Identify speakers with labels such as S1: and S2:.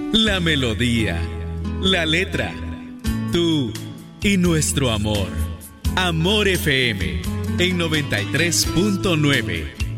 S1: la melodía, la letra, tú y nuestro amor. Amor FM en 93.9.